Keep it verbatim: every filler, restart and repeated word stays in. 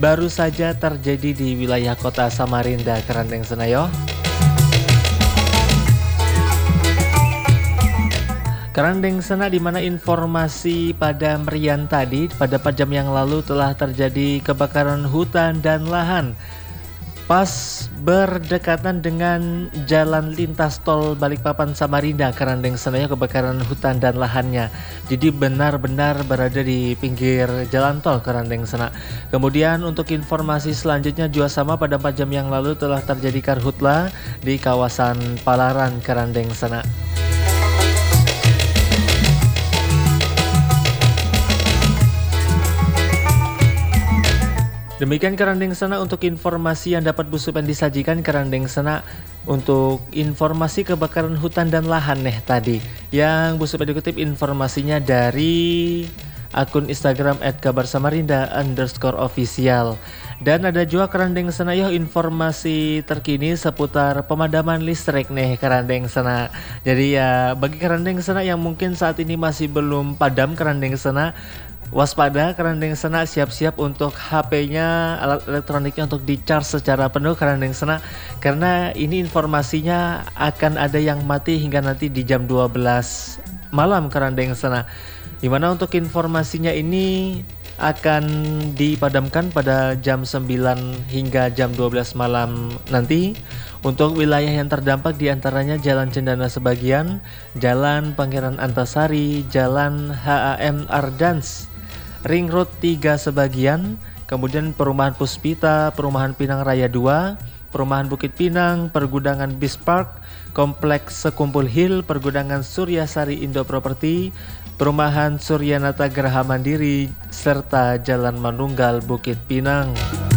baru saja terjadi di wilayah kota Samarinda, Kerandeng Senayo. Kerandeng Sena, di mana informasi pada merian tadi pada empat jam yang lalu telah terjadi kebakaran hutan dan lahan pas berdekatan dengan jalan lintas tol Balikpapan Samarinda, Kerandeng Senayo, kebakaran hutan dan lahannya. Jadi benar-benar berada di pinggir jalan tol Kerandeng Sena. Kemudian untuk informasi selanjutnya juga sama, pada empat jam yang lalu telah terjadi karhutla di kawasan Palaran, Kerandeng Sena. Demikian Kerandeng Sena untuk informasi yang dapat Bu Supen disajikan. Kerandeng Sena untuk informasi kebakaran hutan dan lahan nih tadi, yang Bu Supen dikutip informasinya dari akun Instagram et kabar samarinda underscore official. Dan ada juga Kerandeng Sena yo informasi terkini seputar pemadaman listrik nih Kerandeng Sena. Jadi ya bagi Kerandeng Sena yang mungkin saat ini masih belum padam, Kerandeng Sena waspada, Kerandeng Sena siap-siap untuk H P-nya, alat elektroniknya untuk di-charge secara penuh Kerandeng Sena, karena ini informasinya akan ada yang mati hingga nanti di jam dua belas malam Kerandeng Sena. Dimana untuk informasinya ini akan dipadamkan pada jam sembilan hingga jam dua belas malam nanti. Untuk wilayah yang terdampak diantaranya Jalan Cendana sebagian, Jalan Pangeran Antasari, Jalan H A M Ardans, Ring Road tiga sebagian, kemudian Perumahan Puspita, Perumahan Pinang Raya dua, Perumahan Bukit Pinang, Pergudangan Bis Park, Kompleks Sekumpul Hill, Pergudangan Suryasari Indo Property, Perumahan Suryanata Geraha Mandiri, serta Jalan Manunggal Bukit Pinang.